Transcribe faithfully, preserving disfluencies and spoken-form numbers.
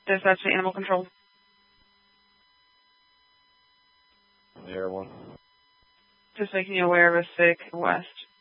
Dispatch to animal control. Air one. Just making you aware of a sick west.